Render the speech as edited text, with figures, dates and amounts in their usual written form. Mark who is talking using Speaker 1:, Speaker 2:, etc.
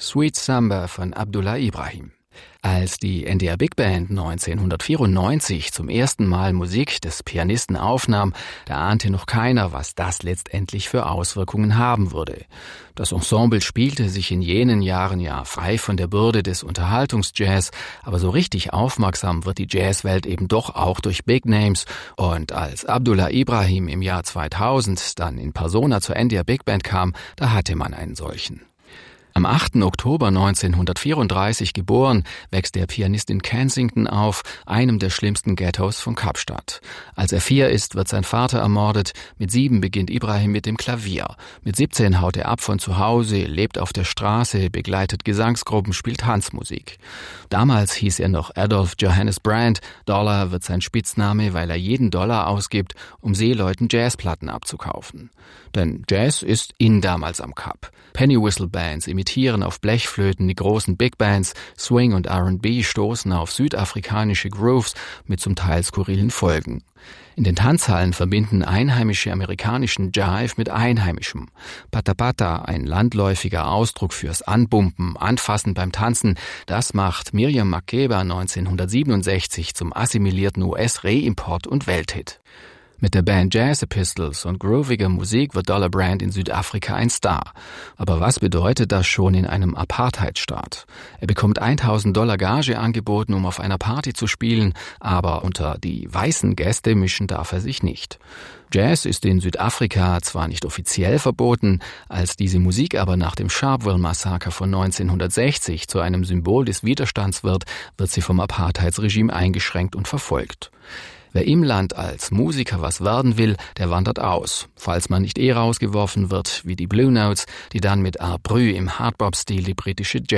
Speaker 1: Sweet Samba von Abdullah Ibrahim. Als die NDR Big Band 1994 zum ersten Mal Musik des Pianisten aufnahm, da ahnte noch keiner, was das letztendlich für Auswirkungen haben würde. Das Ensemble spielte sich in jenen Jahren ja frei von der Bürde des Unterhaltungsjazz, aber so richtig aufmerksam wird die Jazzwelt eben doch auch durch Big Names. Und als Abdullah Ibrahim im Jahr 2000 dann in Persona zur NDR Big Band kam, da hatte man einen solchen. Am 8. Oktober 1934 geboren, wächst der Pianist in Kensington auf, einem der schlimmsten Ghettos von Kapstadt. Als er 4 ist, wird sein Vater ermordet. Mit 7 beginnt Ibrahim mit dem Klavier. Mit 17 haut er ab von zu Hause, lebt auf der Straße, begleitet Gesangsgruppen, spielt Tanzmusik. Damals hieß er noch Adolph Johannes Brand. Dollar wird sein Spitzname, weil er jeden Dollar ausgibt, um Seeleuten Jazzplatten abzukaufen. Denn Jazz ist in damals am Kap. Pennywhistle-Bands imitieren auf Blechflöten die großen Big Bands, Swing und R&B stoßen auf südafrikanische Grooves mit zum Teil skurrilen Folgen. In den Tanzhallen verbinden Einheimische amerikanischen Jive mit Einheimischem. Pata Pata, ein landläufiger Ausdruck fürs Anbumpen, Anfassen beim Tanzen, das macht Miriam Makeba 1967 zum assimilierten US-Reimport und Welthit. Mit der Band Jazz Epistles und grooviger Musik wird Dollar Brand in Südafrika ein Star. Aber was bedeutet das schon in einem Apartheidstaat? Er bekommt $1.000 Gage angeboten, um auf einer Party zu spielen, aber unter die weißen Gäste mischen darf er sich nicht. Jazz ist in Südafrika zwar nicht offiziell verboten, als diese Musik aber nach dem Sharpeville-Massaker von 1960 zu einem Symbol des Widerstands wird sie vom Apartheidsregime eingeschränkt und verfolgt. Wer im Land als Musiker was werden will, der wandert aus, falls man nicht rausgeworfen wird, wie die Blue Notes, die dann mit Art Brut im Hardbop-Stil die britische